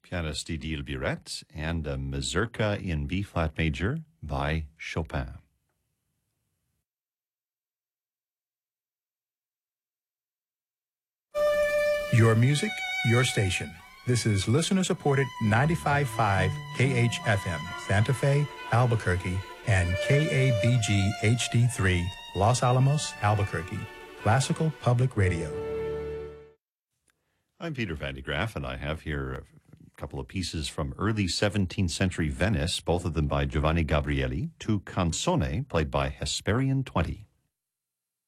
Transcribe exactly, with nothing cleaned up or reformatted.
pianist Idil Biret, and a mazurka in B-flat major by Chopin. Your music, your station. This is listener-supported ninety-five point five K H F M, Santa Fe, Albuquerque, and K A B G H D three, Los Alamos, Albuquerque. Classical Public Radio. I'm Peter Van de Graaff, and I have here a couple of pieces from early seventeenth century Venice, both of them by Giovanni Gabrieli, Tu Canzone, played by Hesperian twenty.